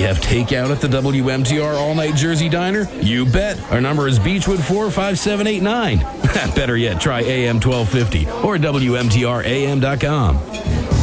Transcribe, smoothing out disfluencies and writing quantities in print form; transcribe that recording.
we have takeout at the WMTR All-Night Jersey Diner? You bet. Our number is Beechwood 45789. Better yet, try AM 1250 or WMTRAM.com.